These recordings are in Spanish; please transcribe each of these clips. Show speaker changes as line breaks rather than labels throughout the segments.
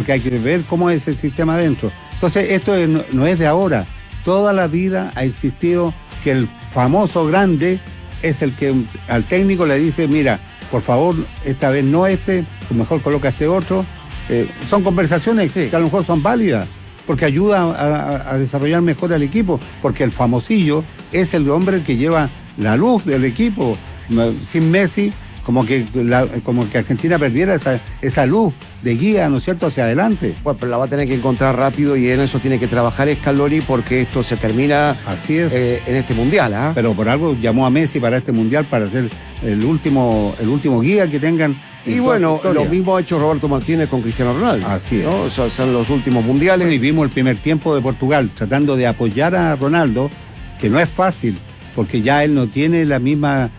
porque hay que ver cómo es el sistema adentro. Entonces, esto no es de ahora. Toda la vida ha existido que el famoso grande es el que al técnico le dice, mira, por favor, esta vez no mejor coloca este otro. Son conversaciones que a lo mejor son válidas, porque ayuda a desarrollar mejor al equipo, porque el famosillo es el hombre que lleva la luz del equipo. Sin Messi, como que Argentina perdiera esa luz de guía, ¿no es cierto?, hacia adelante.
Bueno, pero la va a tener que encontrar rápido y en eso tiene que trabajar Scaloni, porque esto se termina.
Así es.
En este Mundial, ¿ah?
Pero por algo llamó a Messi para este Mundial, para ser el último guía que tengan.
Y bueno, lo mismo ha hecho Roberto Martínez con Cristiano Ronaldo.
Así es.
¿no? O sea, son los últimos mundiales.
Y vimos el primer tiempo de Portugal tratando de apoyar a Ronaldo, que no es fácil, porque ya él no tiene la misma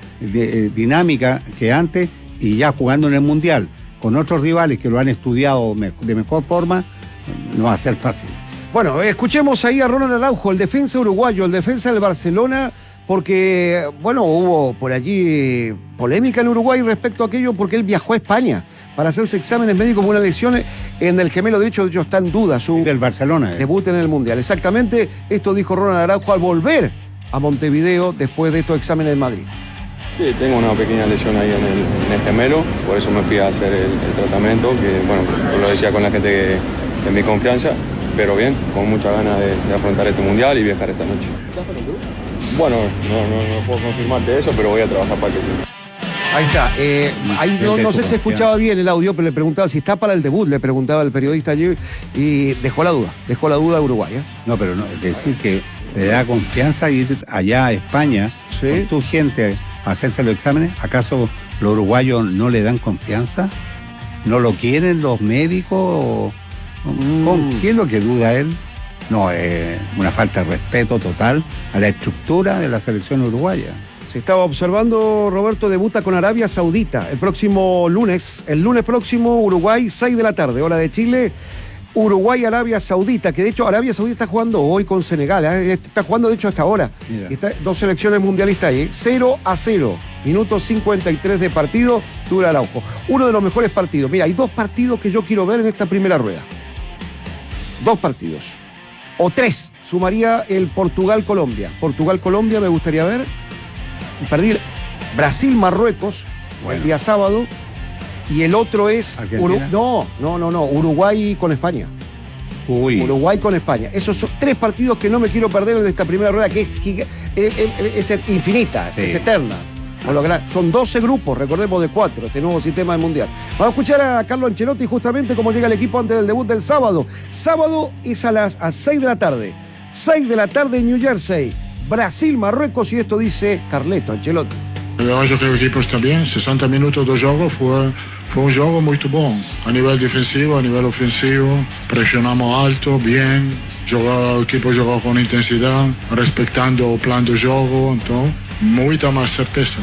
dinámica que antes, y ya jugando en el Mundial con otros rivales que lo han estudiado de mejor forma, no va a ser fácil.
Bueno, escuchemos ahí a Ronald Araujo, el defensa uruguayo, el defensa del Barcelona, porque, bueno, hubo por allí polémica en Uruguay respecto a aquello, porque él viajó a España para hacerse exámenes médicos por una lesión en el gemelo derecho. De hecho, está en duda su
del Barcelona,
debut en el Mundial. Exactamente, esto dijo Ronald Araujo al volver a Montevideo después de estos exámenes en Madrid.
Sí, tengo una pequeña lesión ahí en el gemelo, por eso me fui a hacer el tratamiento, que bueno, yo lo decía con la gente de mi confianza, pero bien, con muchas ganas de afrontar este Mundial y viajar esta noche. Bueno, no puedo confirmarte eso, pero voy a trabajar para que sí.
Ahí está. Ahí no sé si escuchaba bien el audio, pero le preguntaba si está para el debut, le preguntaba el periodista allí, y dejó la duda a Uruguay.
No, pero no, es decir que le da confianza ir allá a España, ¿sí?, con su gente a hacerse los exámenes. ¿Acaso los uruguayos no le dan confianza? ¿No lo quieren los médicos? ¿Qué es lo que duda él? No, es una falta de respeto total a la estructura de la selección uruguaya.
Se estaba observando, Roberto, debuta con Arabia Saudita el próximo lunes. El lunes próximo, Uruguay, 6 de la tarde, hora de Chile. Uruguay, Arabia Saudita, que de hecho Arabia Saudita está jugando hoy con Senegal, está jugando de hecho hasta ahora. Dos selecciones mundialistas ahí, 0-0, minuto 53 de partido, dura Araujo. Uno de los mejores partidos. Mira, hay dos partidos que yo quiero ver en esta primera rueda. Dos partidos. O tres, sumaría el Portugal-Colombia. Portugal-Colombia me gustaría ver. Perdí Brasil-Marruecos, el día sábado. Y el otro es Uruguay con España. Uruguay con España. Esos son tres partidos que no me quiero perder de esta primera rueda, que es infinita, sí, es eterna. Son 12 grupos, recordemos, de 4, este nuevo sistema del Mundial. Vamos a escuchar a Carlo Ancelotti justamente cómo llega el equipo antes del debut del sábado. Sábado es a 6 de la tarde. 6 de la tarde en New Jersey. Brasil, Marruecos, y esto dice Carleto Ancelotti.
Eu acho que o equipo está bien. 60 minutos do jogo foi un jogo muy bom. A nivel defensivo, a nivel ofensivo. Presionamos alto, bien. El equipo jugó con intensidad, respetando el plan de juego. Entonces, mucha más certeza.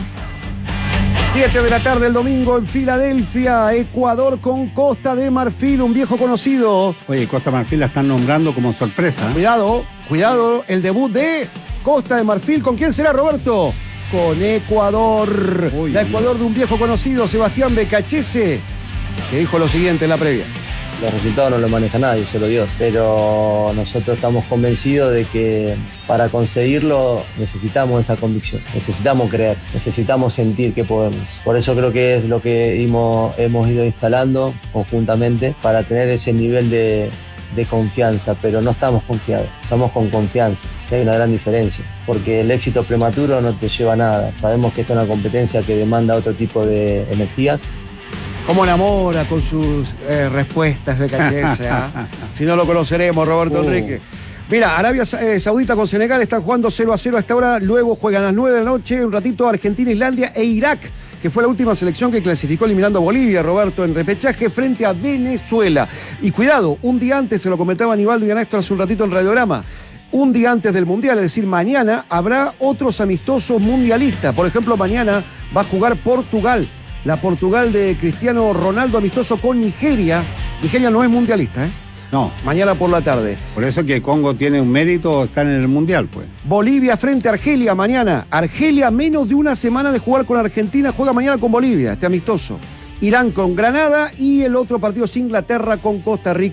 7 de la tarde el domingo en Filadelfia, Ecuador con Costa de Marfil, un viejo conocido.
Oye, Costa de Marfil la están nombrando como sorpresa.
Cuidado, el debut de Costa de Marfil. ¿Con quién será, Roberto? Con Ecuador. Ecuador de un viejo conocido, Sebastián Becachese, que dijo lo siguiente en la previa.
Los resultados no los maneja nadie, solo Dios. Pero nosotros estamos convencidos de que para conseguirlo necesitamos esa convicción. Necesitamos creer, necesitamos sentir que podemos. Por eso creo que es lo que hemos ido instalando conjuntamente para tener ese nivel de confianza, pero no estamos confiados, estamos con confianza. Hay una gran diferencia, porque el éxito prematuro no te lleva a nada. Sabemos que esta es una competencia que demanda otro tipo de energías.
¿Cómo enamora con sus respuestas de Becachese? Si no lo conoceremos, Roberto Enrique. Mira, Arabia Saudita con Senegal están jugando 0-0 a esta hora. Luego juegan a las 9 de la noche, un ratito Argentina, Islandia e Irak, que fue la última selección que clasificó eliminando a Bolivia, Roberto, en repechaje frente a Venezuela. Y cuidado, un día antes, se lo comentaba Aníbaldo y a Néstor hace un ratito en Radiograma, un día antes del Mundial, es decir, mañana habrá otros amistosos mundialistas. Por ejemplo, mañana va a jugar Portugal. La Portugal de Cristiano Ronaldo, amistoso con Nigeria. Nigeria no es mundialista, ¿eh?
No.
Mañana por la tarde.
Por eso que Congo tiene un mérito estar en el Mundial, pues.
Bolivia frente a Argelia mañana. Argelia, menos de una semana de jugar con Argentina, juega mañana con Bolivia, este amistoso. Irán con Granada y el otro partido es Inglaterra con Costa Rica.